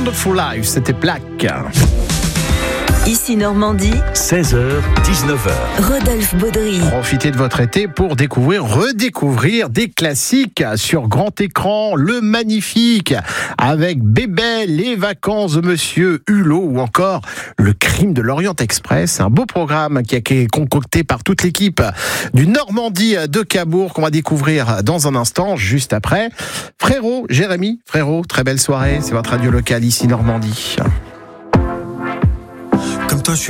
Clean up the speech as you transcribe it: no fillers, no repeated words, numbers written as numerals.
Wonderful Life, c'était Black. Ici Normandie, 16h, 19h. Rodolphe Baudry. Profitez de votre été pour redécouvrir des classiques sur grand écran. Le Magnifique avec Bébé, Les vacances de Monsieur Hulot ou encore Le crime de l'Orient Express. Un beau programme qui est concocté par toute l'équipe du Normandie de Cabourg qu'on va découvrir dans un instant, juste après. Frérot, Jérémy, très belle soirée. C'est votre radio locale ici Normandie.